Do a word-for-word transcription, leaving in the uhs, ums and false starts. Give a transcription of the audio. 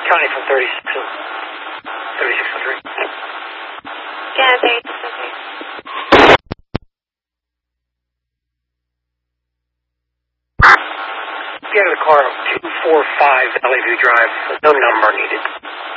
County from thirty-six and thirty-six and three. Yeah, thirty-six and three. Get out of the car, two four five Valley View Drive. No number needed.